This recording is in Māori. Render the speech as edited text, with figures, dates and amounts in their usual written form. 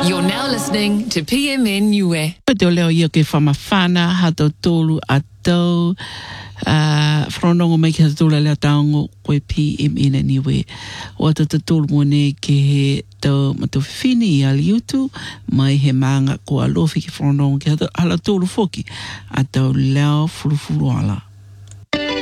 You're now listening to PMN Niue. Te leo ia ke whamawhana hato tolu a tau whanongo mai ki hato tolu lea taongo koe PMN Niue. O ata te tolu mone ke he tau matawhini i aliutu mai he manga ko alofi ki whanongo ki hato hala tolu foki a tau leo furufuru ala.